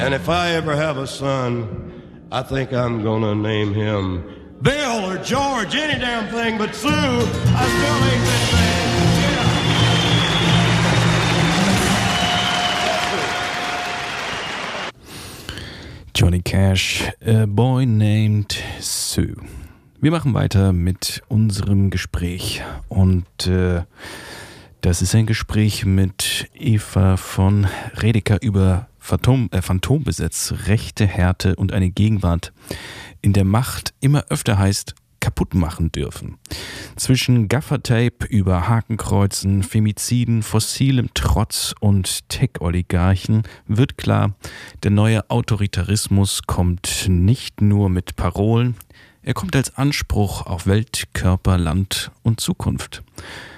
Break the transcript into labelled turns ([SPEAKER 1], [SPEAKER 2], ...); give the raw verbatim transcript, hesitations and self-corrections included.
[SPEAKER 1] And if I ever have a son, I think I'm gonna name him Bill or George, any damn thing but Sue. I still ain't that thing.
[SPEAKER 2] Yeah. Johnny Cash, A Boy Named Sue. Wir machen weiter mit unserem Gespräch und äh, das ist ein Gespräch mit Eva von Redeker über Phantom, äh, Phantombesitz, rechte Härte und eine Gegenwart, in der Macht immer öfter heißt, kaputt machen dürfen. Zwischen Gaffertape über Hakenkreuzen, Femiziden, fossilem Trotz und Tech-Oligarchen wird klar, der neue Autoritarismus kommt nicht nur mit Parolen, er kommt als Anspruch auf Welt, Körper, Land und Zukunft.